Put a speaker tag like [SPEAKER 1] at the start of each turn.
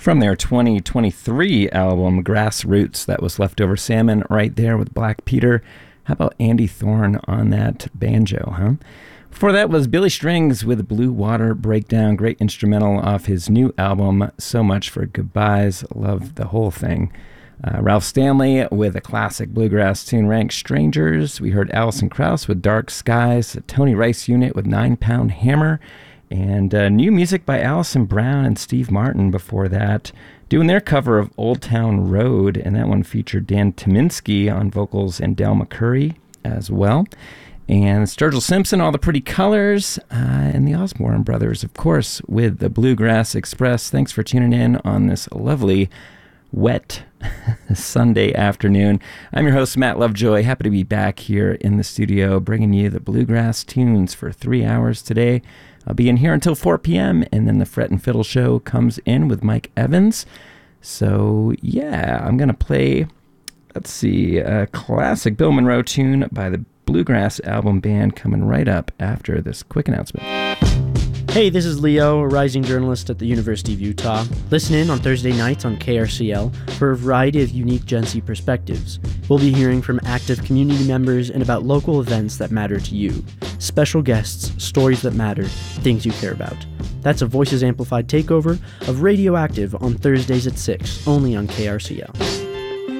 [SPEAKER 1] From their 2023 album, Grassroots, that was Leftover Salmon right there with Black Peter. How about Andy Thorne on that banjo, huh? Before that was Billy Strings with Blue Water Breakdown, great instrumental off his new album, So Much for Goodbyes. Love the whole thing. Ralph Stanley with a classic bluegrass tune, Rank Strangers. We heard Alison Krauss with Dark Skies, Tony Rice Unit with 9 Pound Hammer, and new music by Alison Brown and Steve Martin before that, doing their cover of Old Town Road, and that one featured Dan Tyminski on vocals and Del McCurry as well. And Sturgill Simpson, All the Pretty Colors, and the Osborne Brothers, of course, with the Bluegrass Express. Thanks for tuning in on this lovely, wet Sunday afternoon. I'm your host, Matt Lovejoy. Happy to be back here in the studio, bringing you the bluegrass tunes for 3 hours today. I'll be in here until 4 p.m., and then the Fret and Fiddle Show comes in with Mike Evans. So, yeah, I'm going to play, a classic Bill Monroe tune by the Bluegrass Album Band coming right up after this quick announcement.
[SPEAKER 2] Hey, this is Leo, a rising journalist at the University of Utah. Listen in on Thursday nights on KRCL for a variety of unique Gen Z perspectives. We'll be hearing from active community members and about local events that matter to you. Special guests, stories that matter, things you care about. That's a Voices Amplified takeover of Radioactive on Thursdays at 6, only on KRCL.